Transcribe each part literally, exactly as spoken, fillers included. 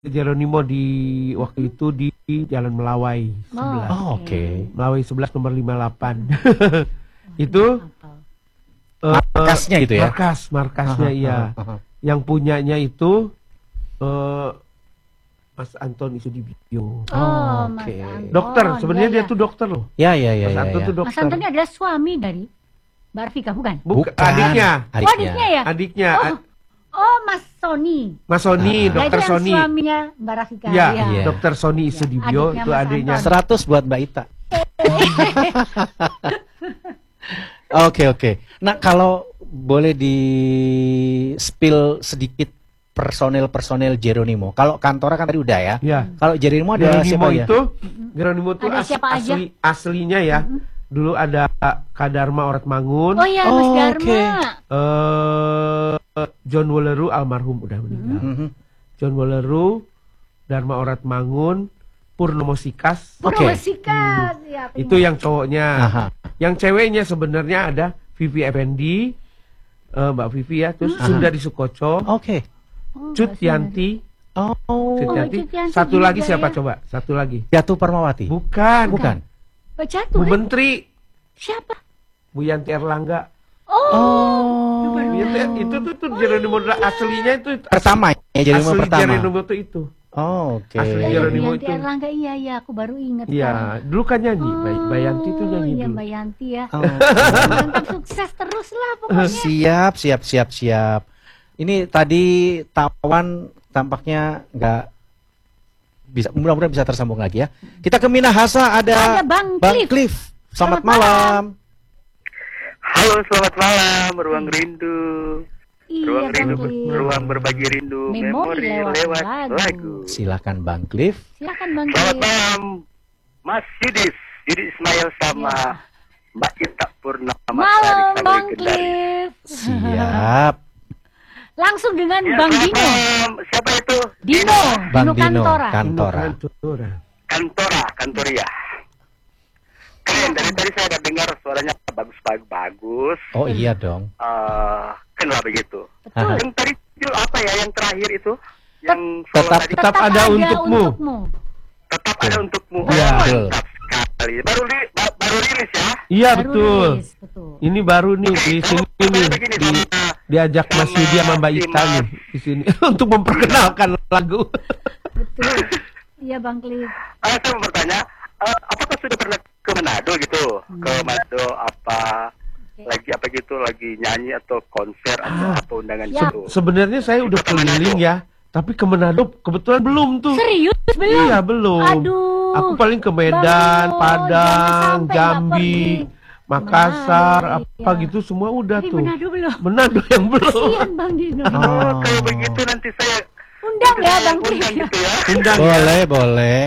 Jeronimo di waktu itu di Jalan Melawai sebelas. Oh, oke. Okay. Melawai sebelas nomor lima puluh delapan. Itu uh, markasnya itu ya? Markas, markasnya aha, iya. aha, aha. Yang punyanya itu uh, Mas Anton Isudibyo. Oh, oke. okay. Dokter, sebenarnya ya, dia ya. tuh dokter loh. Ya, ya, ya. Mas ya, Anton ya. tuh dokter. Mas Anton ini adalah suami dari Mbak Arvika, bukan? Bukan, adiknya. Adiknya. Oh, adiknya ya? Adiknya. Oh, oh Mas Sony. Mas Sony, Ah. dokter Nah, itu yang Sony. suaminya Mbak Rafika. Ya, Iya. dokter Sony Isudibyo adiknya itu Mas adiknya. Anton. seratus buat Mbak Ita. Oke, oke. Nah, kalau boleh di spill sedikit personel-personel Jeronimo. Kalau Kantora kan tadi udah ya. Ya. Kalau Jeronimo ada Geronimo siapa ya? itu, Geronimo itu Ada as- siapa aja? asli aslinya ya. Dulu ada Kak Dharma Oratmangun, Oh iya, Mas Oh, Dharma. oke. eh John Woleru almarhum udah meninggal. Mhm. John Woleru, Dharma Oratmangun, Purnomo Sikas. Oke. Purnomo Sikas. Ya, Itu yang cowoknya. Aha. Yang ceweknya sebenarnya ada Vivi Effendi, eh, Mbak Vivi ya, terus Aha. Sundari Sukoco, Oke. Oh, Cut Mbak Yanti, Oh. Cut Oh, Yanti. Cut Yanti Satu juga lagi siapa ya. coba? Satu lagi. Jatuh Parmawati. Bukan. Bukan. Mbak Jatuh. Bu eh? Menteri, Siapa? Bu Yanti Erlangga. Oh. Oh. Itu, itu tuh tuh Jeronimo aslinya itu Pertama ya, Jeronimo asli pertama. Jeronimo tuh itu. Oh, oke. Asli Iya, Jeronimo Yanti itu. Erlangga, iya, iya, aku baru ingat. Iya, dulu kan nyanyi. Mbak Mbak Yanti tuh nyanyi Iya, dulu. Mbak Yanti ya. Oh. Mantap, sukses terus lah pokoknya. Siap, siap, siap, siap. Ini tadi Tawan tampaknya nggak bisa, mudah-mudahan bisa tersambung lagi ya. Kita ke Minahasa, ada, Ada Bang Bang Cliff. Cliff. Selamat, Selamat malam. Halo, selamat malam, Ruang Rindu. Iya, Ruang Bang Rindu, Cliff. ruang berbagi rindu, Memori memori, lewat lewat, lagu. lagu. Silakan Bang Cliff. Silakan Bang Selamat Cliff. malam, Mas Yudis, Yudi Ismail sama Iya. Mbak Ita Purnama. Malam Sari, Bang Sari Kendari. Cliff. Siap. Langsung dengan Ya, Bang selamat Dino. malam. Siapa itu? Dino, Bang Dino Dino, Kantora. Kantora. Kantora. Kantora, Kantoria. Keren, dari tadi saya ada dengar suaranya bagus-bagus. Oh iya dong. Eh, kenapa begitu? Betul. Yang tadi judul apa ya? Yang terakhir itu? Yang solo Tetap- tadi? Tetap ada untukmu. Tetap ada untukmu. Iya. Oh, Betul. mantap sekali. Baru li, ba- baru rilis ya. Iya Baru betul. rilis, betul. Ini baru nih di Oke, sini saya nih begini di, sama- diajak Mas sama Yudi sama Mbak si Ita nih Mas. di sini untuk memperkenalkan lagu. Betul. Iya Bang Cliff. Ah, saya mau bertanya, eh, apakah sudah pernah ke Manado gitu? Ke Manado apa Oke. lagi apa gitu, lagi nyanyi atau konser atau Ah. apa undangan Siap. gitu? Sebenarnya saya udah Ke Manado. keliling ya, tapi ke Manado kebetulan belum tuh. Serius belum? Iya belum. Aduh. Aku paling ke Medan, Bang, Padang, jangan sampai nggak Jambi, pergi. Makassar, Manado, apa iya. gitu semua udah Di tuh. Manado belum? Manado yang belum. Kasihan Bang Dino. Oh. Oh, kalau begitu nanti saya Undang ya Bang undang Cliff. gitu ya. Undang ya. Boleh, boleh.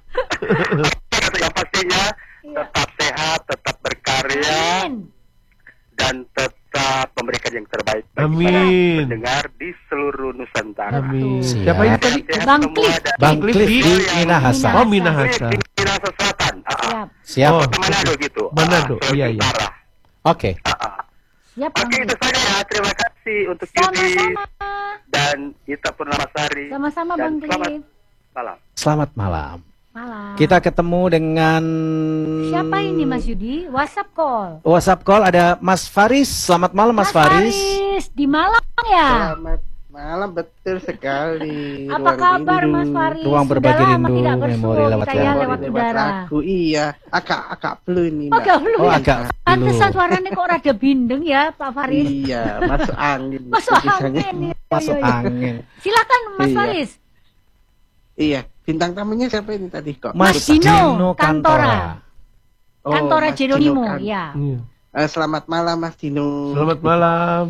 Yang pastinya Iya. tetap sehat, tetap berkarya, Amin. dan tetap memberikan yang terbaik bagi Amin. para pendengar di seluruh Nusantara. Amin. Siap. Siapa ini tadi? Sehat Bang semua Cliff. dan- Bang Cliff Cliff di- di Minahasa. Oh Cliff Minahasa. di Minahasa Selatan. Ah, ah. Siap. Siap. Oh. Ke Manado gitu. Manado, Ah, Sulawesi iya, iya. Utara. Oke. Ah, ah. Siap Bang Oke, itu Cliff. saja ya. Terima kasih untuk Yudi Sama-sama. dan Ita Purnamasari. Sama-sama Dan Bang selamat Cliff. malam. Selamat malam. Malam. Kita ketemu dengan Siapa ini Mas Yudi? WhatsApp call. WhatsApp call, ada Mas Faris. Selamat malam Mas, Faris. Di Malang ya? Selamat malam, betul sekali. Apa Ruang kabar rindu. Mas Faris? Ruang Sudah berbagi lama rindu, tidak bersua memori lewat kita ya lagu. lewat Lewat udara. lagu, iya. Agak agak flu ini, Oh, Mbak. gak perlu Oh, ya? agak Pantesan flu. suaranya kok rada bindeng ya Pak Faris. Iya, masuk angin. Masuk tulisannya. angin. Iya, Masuk iya, iya. angin. Silakan Mas Iya. Faris. Iya, bintang tamunya siapa ini tadi kok? Mas Dino Kantora. Oh, Kantora Mas Jeronimo, Dino Kan- ya. Iya. Eh, selamat malam Mas Dino. Selamat malam.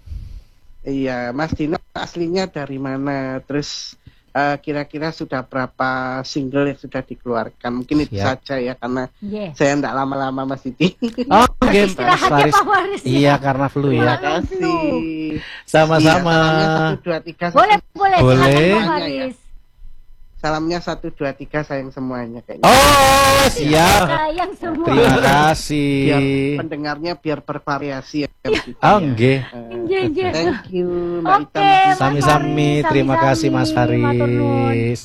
Iya, Mas Dino aslinya dari mana? Terus eh, kira-kira sudah berapa single yang sudah dikeluarkan? Mungkin itu Siap. saja ya, karena Yes. saya enggak lama-lama Mas Didi. Oh, oke, Mas Istirahat ya Faris. Pak Faris. Iya, karena flu Terima ya. kasih. Sama-sama. Iya, salamnya satu, dua, tiga, Boleh, satu. boleh. Boleh. Silakan Pak Semuanya ya. Faris. salamnya satu dua tiga sayang semuanya kayaknya. Oh, siap. Sayang semua. Terima Biar kasih. pendengarnya biar bervariasi ya. begitu Oh, ya. nggih. Eh, Nggih, nggih. Thank you Mbak Oke, Ita. Mas Sami-sami, Faris, terima kasih Mas sami-sami. Matur nuwun. Faris.